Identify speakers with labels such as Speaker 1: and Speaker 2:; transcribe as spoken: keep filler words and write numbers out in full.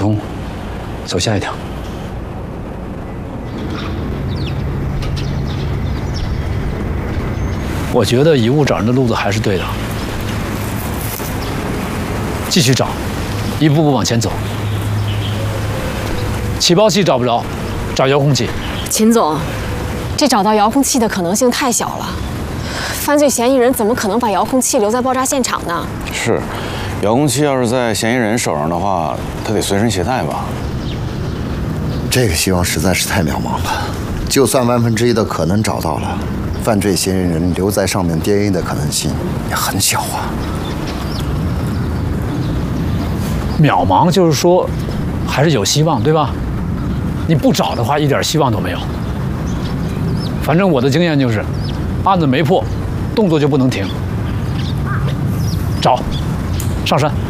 Speaker 1: 通，走下一条。我觉得遗物找人的路子还是对的，继续找，一步步往前走。起爆器找不着，找遥控器。
Speaker 2: 秦总，这找到遥控器的可能性太小了。犯罪嫌疑人怎么可能把遥控器留在爆炸现场呢？
Speaker 3: 是，遥控器要是在嫌疑人手上的话，他得随身携带吧？
Speaker 4: 这个希望实在是太渺茫了。就算万分之一的可能找到了，犯罪嫌疑人留在上面 D N A 的可能性也很小啊。
Speaker 1: 渺茫就是说，还是有希望，对吧？你不找的话，一点希望都没有。反正我的经验就是，案子没破，动作就不能停。找，上山。